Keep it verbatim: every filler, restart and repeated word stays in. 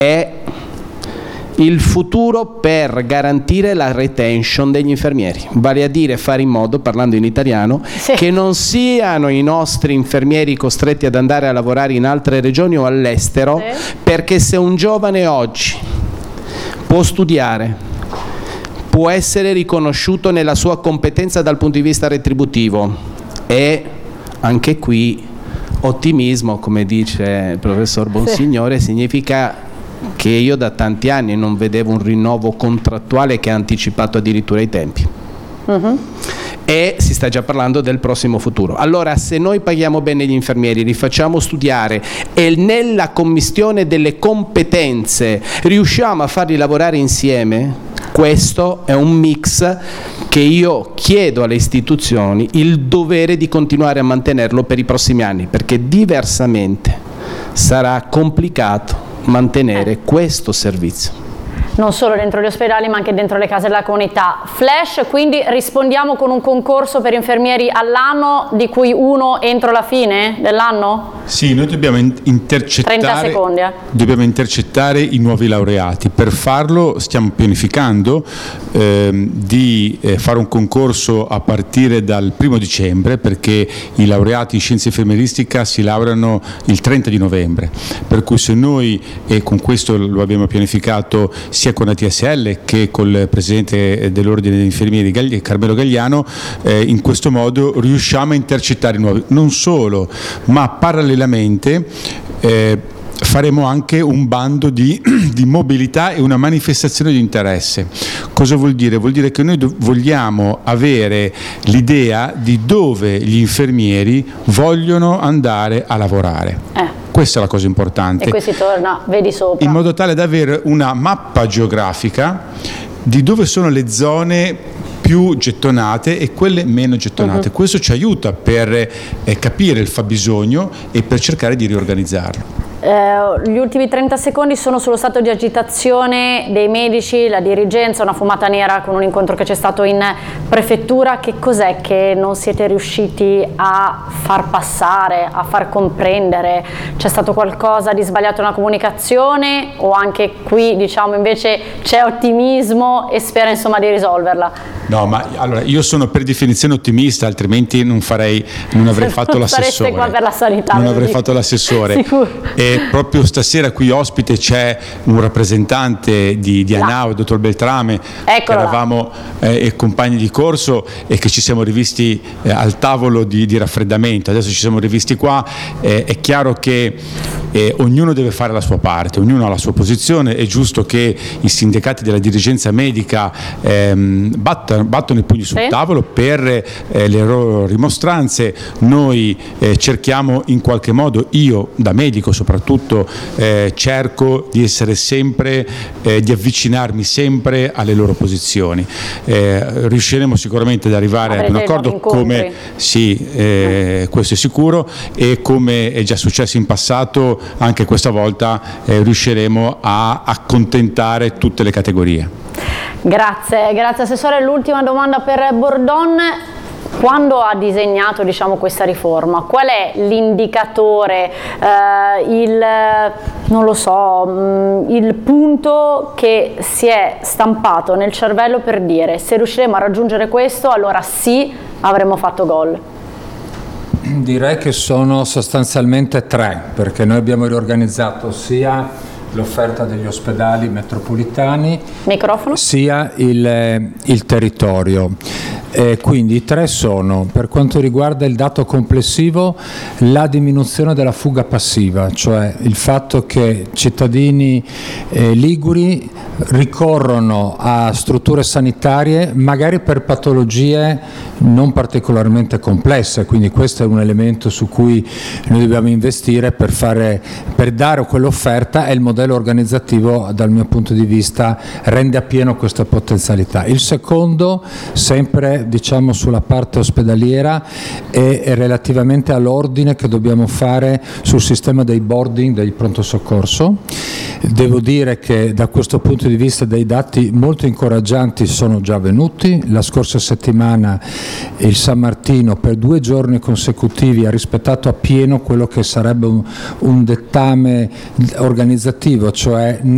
è il futuro per garantire la retention degli infermieri, vale a dire fare in modo, parlando in italiano, sì. che non siano i nostri infermieri costretti ad andare a lavorare in altre regioni o all'estero, sì. perché se un giovane oggi può studiare, può essere riconosciuto nella sua competenza dal punto di vista retributivo, e anche qui ottimismo, come dice il professor Bonsignore, sì. significa che io da tanti anni non vedevo un rinnovo contrattuale che ha anticipato addirittura i tempi. Uh-huh. E si sta già parlando del prossimo futuro. Allora, se noi paghiamo bene gli infermieri, li facciamo studiare e nella commistione delle competenze riusciamo a farli lavorare insieme, questo è un mix che io chiedo alle istituzioni il dovere di continuare a mantenerlo per i prossimi anni, perché diversamente sarà complicato mantenere eh. questo servizio. Non solo dentro gli ospedali ma anche dentro le case della comunità. Flash, quindi rispondiamo con un concorso per infermieri all'anno, di cui uno entro la fine dell'anno? Sì, noi dobbiamo intercettare, trenta secondi, eh. dobbiamo intercettare i nuovi laureati. Per farlo stiamo pianificando ehm, di eh, fare un concorso a partire dal primo dicembre, perché i laureati in scienze infermieristica si laureano il trenta di novembre, per cui se noi, e con questo lo abbiamo pianificato sia con A T S L che col presidente dell'ordine degli infermieri Carmelo Gagliano, eh, in questo modo riusciamo a intercettare i nuovi. Non solo, ma parallelamente eh, faremo anche un bando di, di mobilità e una manifestazione di interesse. Cosa vuol dire? Vuol dire che noi do- vogliamo avere l'idea di dove gli infermieri vogliono andare a lavorare. Eh. Questa è la cosa importante. E qui si torna, vedi sopra. In modo tale da avere una mappa geografica di dove sono le zone più gettonate e quelle meno gettonate. Uh-huh. Questo ci aiuta per eh, capire il fabbisogno e per cercare di riorganizzarlo. Eh, gli ultimi trenta secondi sono sullo stato di agitazione dei medici, la dirigenza, una fumata nera con un incontro che c'è stato in prefettura. Che cos'è che non siete riusciti a far passare, a far comprendere? C'è stato qualcosa di sbagliato nella comunicazione, o anche qui diciamo invece c'è ottimismo e spera insomma di risolverla? No, ma allora io sono per definizione ottimista, altrimenti non farei, non avrei fatto non l'assessore. Sareste qua per la sanità. Non avrei fatto l'assessore. Sicuro. E proprio stasera qui ospite c'è un rappresentante di, di ANAO, il dottor Beltrame, Eccola. che eravamo eh, compagni di corso e che ci siamo rivisti eh, al tavolo di, di raffreddamento. Adesso ci siamo rivisti qua. Eh, è chiaro che eh, ognuno deve fare la sua parte, ognuno ha la sua posizione. È giusto che i sindacati della dirigenza medica ehm, battano battono i pugni sul sì. tavolo per eh, le loro rimostranze. Noi eh, cerchiamo in qualche modo, io da medico soprattutto, eh, cerco di essere sempre, eh, di avvicinarmi sempre alle loro posizioni. Eh, riusciremo sicuramente ad arrivare ad un accordo, come sì, eh, questo è sicuro, e come è già successo in passato, anche questa volta eh, riusciremo a accontentare tutte le categorie. Grazie, grazie Assessore. L'ultima domanda per Bordon. Quando ha disegnato diciamo, questa riforma, qual è l'indicatore, eh, il, non lo so, mh, il punto che si è stampato nel cervello per dire: se riusciremo a raggiungere questo, allora sì, avremo fatto gol? Direi che sono sostanzialmente tre, perché noi abbiamo riorganizzato sia l'offerta degli ospedali metropolitani, Microfono. sia il, il territorio. Eh, quindi i tre sono, per quanto riguarda il dato complessivo, la diminuzione della fuga passiva, cioè il fatto che cittadini eh, liguri ricorrono a strutture sanitarie magari per patologie non particolarmente complesse, quindi questo è un elemento su cui noi dobbiamo investire per, fare, per dare quell'offerta, e il modello organizzativo dal mio punto di vista rende appieno questa potenzialità. Il secondo, sempre diciamo sulla parte ospedaliera, è, è relativamente all'ordine che dobbiamo fare sul sistema dei boarding del pronto soccorso. Devo dire che da questo punto di vista dei dati molto incoraggianti sono già venuti. La scorsa settimana il San Martino per due giorni consecutivi ha rispettato appieno quello che sarebbe un, un dettame organizzativo, cioè